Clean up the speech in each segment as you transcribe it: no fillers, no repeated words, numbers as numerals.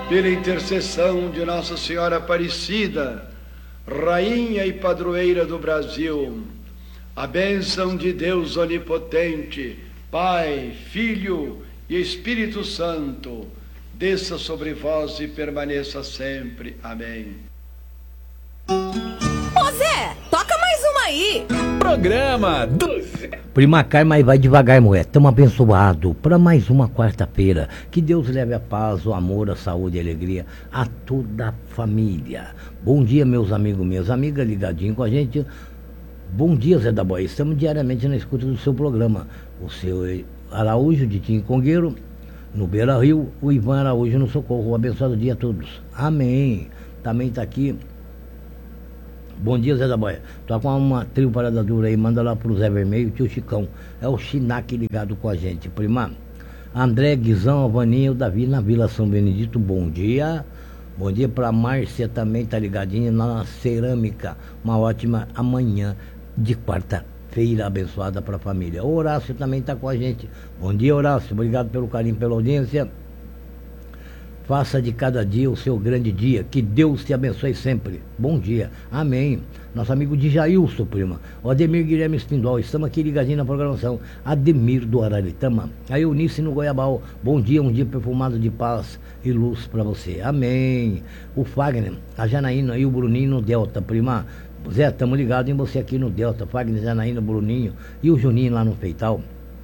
pela intercessão de Nossa Senhora Aparecida, Rainha e Padroeira do Brasil, a bênção de Deus Onipotente, Pai, Filho e Espírito Santo, desça sobre vós e permaneça sempre. Amém. Ô Zé, toca mais uma aí. Programa do Zé. Prima Carma, vai devagar, mulher. Tamo abençoado para mais uma quarta-feira. Que Deus leve a paz, o amor, a saúde e a alegria a toda a família. Bom dia, meus amigos, minhas amigas, ligadinho com a gente. Bom dia, Zé da Boia. Estamos diariamente na escuta do seu programa. O seu Araújo de Tim Congueiro, no Beira Rio, o Ivan Araújo no Socorro. Um abençoado dia a todos. Amém. Também está aqui. Bom dia, Zé da Boia. Tô com uma trio parada dura aí, manda lá pro Zé Vermelho, tio Chicão. É o Chinac ligado com a gente, prima. André, Guizão, Avaninha, o Davi na Vila São Benedito, bom dia. Bom dia pra Márcia também, tá ligadinha na cerâmica. Uma ótima amanhã de quarta-feira abençoada pra família. O Horácio também tá com a gente. Bom dia, Horácio. Obrigado pelo carinho, pela audiência. Faça de cada dia o seu grande dia. Que Deus te abençoe sempre. Bom dia. Amém. Nosso amigo Djailson, prima. O Ademir Guilherme Espindol. Estamos aqui ligadinho na programação. Ademir do Araritama. A Eunice no Goiabal. Bom dia, um dia perfumado de paz e luz para você. Amém. O Fagner, a Janaína e o Bruninho no Delta, prima. Zé, estamos ligados em você aqui no Delta. Fagner, Janaína, Bruninho e o Juninho lá no Feital.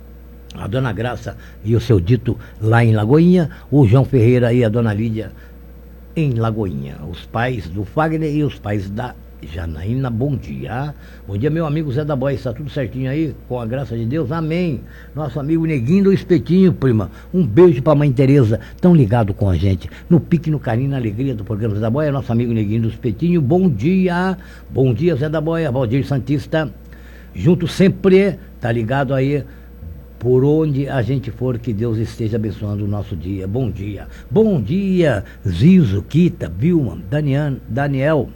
A Dona Graça e o seu Dito lá em Lagoinha, o João Ferreira e a Dona Lídia em Lagoinha. Os pais do Fagner e os pais da Janaína, bom dia. Bom dia, meu amigo Zé da Boia, está tudo certinho aí? Com a graça de Deus, amém. Nosso amigo Neguinho do Espetinho, prima. Um beijo pra Mãe Tereza, tão ligado com a gente. No pique, no carinho, na alegria do programa Zé da Boia, nosso amigo Neguinho do Espetinho, bom dia. Bom dia, Zé da Boia, Valdir Santista, junto sempre, tá ligado aí? Por onde a gente for, que Deus esteja abençoando o nosso dia. Bom dia. Bom dia, Zizo, Kita, Vilma, Daniel,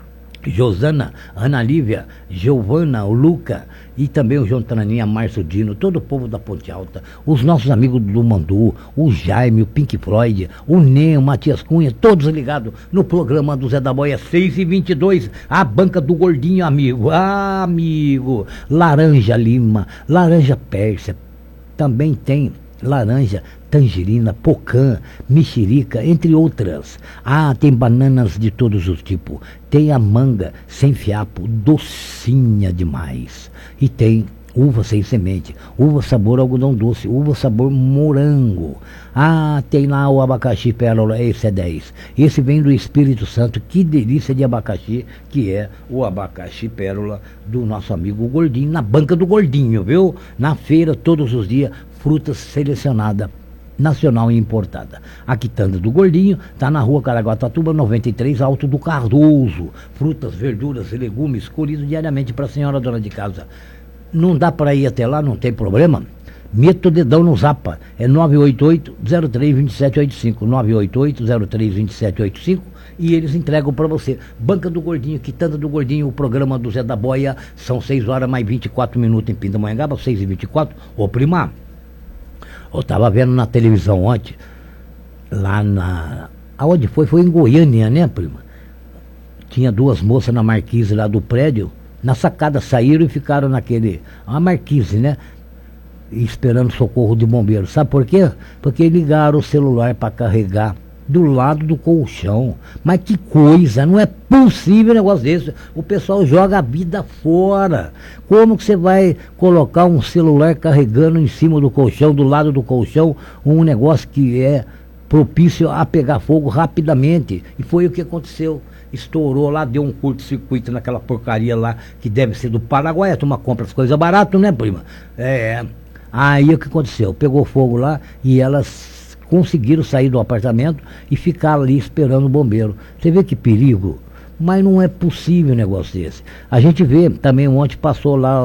Josana, Ana Lívia, Giovana, o Luca e também o João Traninha, Márcio Dino, todo o povo da Ponte Alta, os nossos amigos do Mandu, o Jaime, o Pink Floyd, o Neo, o Matias Cunha, todos ligados no programa do Zé da Boia 6h22, a banca do Gordinho, amigo. Ah, amigo, laranja lima, laranja pérsia, também tem laranja, tangerina, pocã, mexerica, entre outras. Ah, tem bananas de todos os tipos. Tem a manga sem fiapo, docinha demais. E tem uva sem semente, uva sabor algodão doce, uva sabor morango. Ah, tem lá o abacaxi pérola, esse é 10. Esse vem do Espírito Santo, que delícia de abacaxi, que é o abacaxi pérola do nosso amigo Gordinho, na banca do Gordinho, viu? Na feira, todos os dias, frutas selecionadas, nacional e importada. A quitanda do Gordinho está na rua Caraguatatuba 93, Alto do Cardoso. Frutas, verduras e legumes colhidos diariamente para a senhora dona de casa. Não dá para ir até lá, não tem problema. Meta o dedão no Zapa, é 988-03-2785, 988-03-2785, e eles entregam para você. Banca do Gordinho, Quitanda do Gordinho, o programa do Zé da Boia, são 6 horas mais 24 minutos em Pindamonhangaba, 6h24. Ô prima, eu estava vendo na televisão ontem, lá aonde foi? Foi em Goiânia, né, prima? Tinha duas moças na marquise lá do prédio, na sacada saíram e ficaram uma marquise, né? Esperando socorro de bombeiro. Sabe por quê? Porque ligaram o celular para carregar do lado do colchão. Mas que coisa, não é possível um negócio desse. O pessoal joga a vida fora. Como que você vai colocar um celular carregando em cima do colchão, do lado do colchão, um negócio que é propício a pegar fogo rapidamente? E foi o que aconteceu. Estourou lá, deu um curto-circuito naquela porcaria lá, que deve ser do Paraguai. A turma compra as coisas baratas, né, prima? Aí o que aconteceu? Pegou fogo lá e elas conseguiram sair do apartamento e ficar ali esperando o bombeiro. Você vê que perigo? Mas não é possível um negócio desse. A gente vê também, ontem passou lá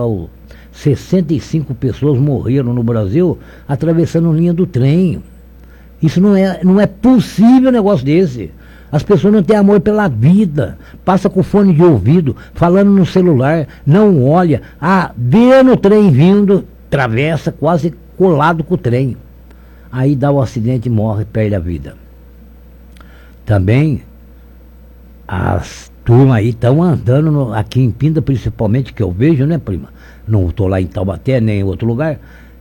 65 pessoas morreram no Brasil atravessando a linha do trem. Isso não é possível um negócio desse. As pessoas não têm amor pela vida, passa com fone de ouvido, falando no celular, não olha, vê no trem vindo, atravessa quase colado com o trem. Aí dá o acidente e morre, perde a vida. também as turmas aí estão andando aqui em Pinda, principalmente, que eu vejo, né, prima? Não estou lá em Taubaté, nem em outro lugar.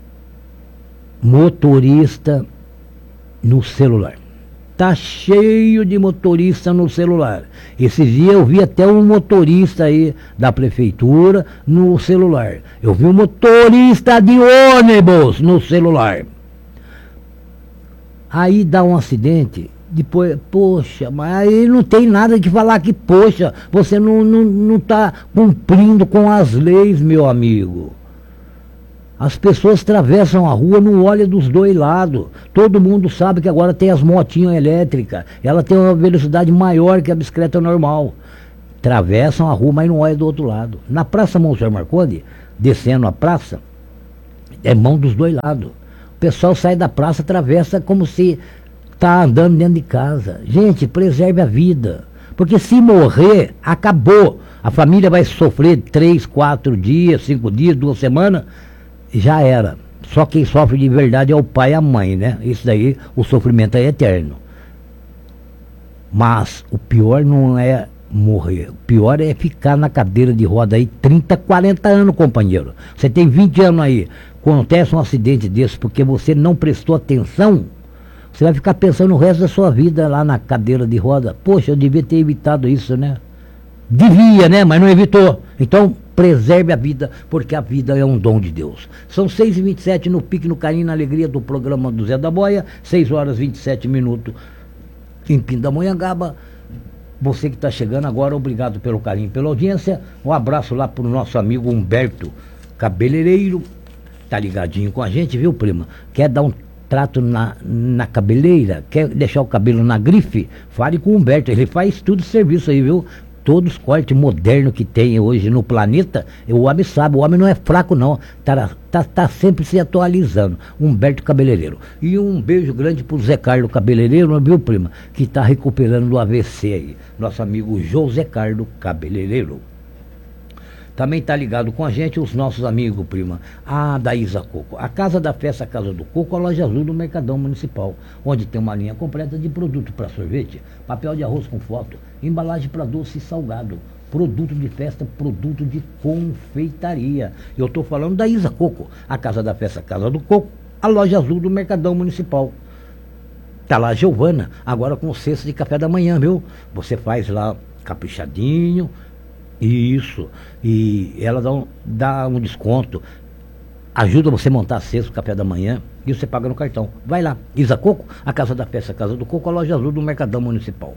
Motorista no celular. Tá cheio de motorista no celular. Esses dias eu vi até um motorista aí da prefeitura no celular. Eu vi um motorista de ônibus no celular. Aí dá um acidente, depois, poxa, mas aí não tem nada de falar que, poxa, você não tá cumprindo com as leis, meu amigo. As pessoas atravessam a rua, não olham dos dois lados. Todo mundo sabe que agora tem as motinhas elétricas. Ela tem uma velocidade maior que a bicicleta normal. Atravessam a rua, mas não olham do outro lado. Na Praça Monsenhor Marcondes, descendo a praça, é mão dos dois lados. O pessoal sai da praça, atravessa como se tá andando dentro de casa. Gente, preserve a vida. Porque se morrer, acabou. A família vai sofrer 3, 4 dias, 5 dias, 2 semanas. Já era. Só quem sofre de verdade é o pai e a mãe, né? Isso daí, o sofrimento é eterno. Mas o pior não é morrer. O pior é ficar na cadeira de roda aí 30, 40 anos, companheiro. Você tem 20 anos aí, acontece um acidente desse porque você não prestou atenção, você vai ficar pensando o resto da sua vida lá na cadeira de roda. Poxa, eu devia ter evitado isso, né? Devia, né? Mas não evitou. Então, preserve a vida, porque a vida é um dom de Deus. São 6h27 no Pique, no Carinho, na Alegria do programa do Zé da Boia, 6h27 em Pindamonhangaba. Você que está chegando agora, obrigado pelo carinho, pela audiência. Um abraço lá para o nosso amigo Humberto Cabeleireiro, tá ligadinho com a gente, viu, prima? Quer dar um trato na cabeleira, quer deixar o cabelo na grife? Fale com o Humberto, ele faz tudo serviço aí, viu? Todos os cortes modernos que tem hoje no planeta, o homem sabe, o homem não é fraco não, tá sempre se atualizando. Humberto Cabeleireiro. E um beijo grande pro Zé Carlos Cabeleireiro, viu, prima? Que tá recuperando do AVC aí. Nosso amigo José Carlos Cabeleireiro. Também tá ligado com a gente os nossos amigos, prima, a da Isa Coco. A Casa da Festa, a Casa do Coco, a loja azul do Mercadão Municipal, onde tem uma linha completa de produto para sorvete, papel de arroz com foto, embalagem para doce e salgado, produto de festa, produto de confeitaria. Eu tô falando da Isa Coco, a Casa da Festa, a Casa do Coco, a loja azul do Mercadão Municipal. Tá lá a Giovana, agora com cesta de café da manhã, viu? Você faz lá caprichadinho. Isso, e ela dá um desconto, ajuda você a montar a cesta, o café da manhã, e você paga no cartão. Vai lá, Isa Coco, a Casa da Festa, a Casa do Coco, a loja azul do Mercadão Municipal.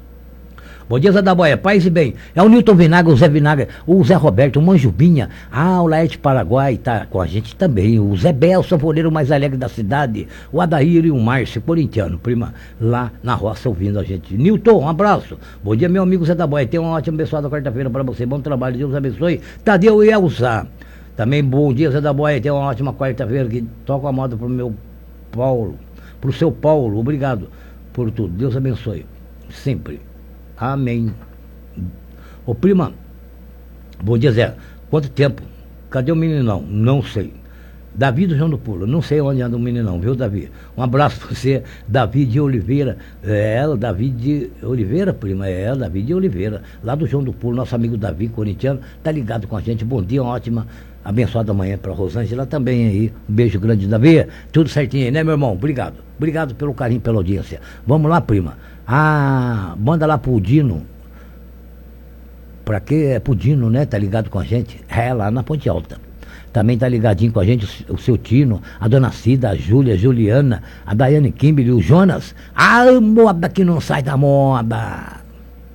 Bom dia, Zé da Boia, paz e bem. É o Nilton Vinagre, o Zé Vinagre, o Zé Roberto, o Manjubinha, o Laerte Paraguai tá com a gente também, o Zé Bel, sanfoneiro mais alegre da cidade, o Adair e o Márcio, corintiano, prima, lá na roça ouvindo a gente. Nilton, um abraço. Bom dia, meu amigo Zé da Boia, tenha uma ótima abençoada quarta-feira para você, bom trabalho, Deus abençoe. Tadeu e Elza, também bom dia, Zé da Boia, tenha uma ótima quarta-feira, que toca a moda pro meu Paulo, pro seu Paulo, obrigado por tudo, Deus abençoe, sempre. Amém. Ô prima, bom dia, Zé. Quanto tempo? Cadê o meninão? Não sei. Davi do João do Pulo, não sei onde anda o meninão, viu, Davi? Um abraço pra você, Davi de Oliveira. Davi de Oliveira, prima, Davi de Oliveira, lá do João do Pulo, nosso amigo Davi, corintiano, tá ligado com a gente. Bom dia, uma ótima, abençoada manhã pra Rosângela também aí. Um beijo grande, Davi. Tudo certinho aí, né, meu irmão? Obrigado. Obrigado pelo carinho, pela audiência. Vamos lá, prima. Manda lá pro Dino. Pra que é pro Dino, né? Tá ligado com a gente? Lá na Ponte Alta. Também tá ligadinho com a gente o seu Tino, a dona Cida, a Júlia, a Juliana, a Daiane Kimberly, o Jonas. A moda que não sai da moda.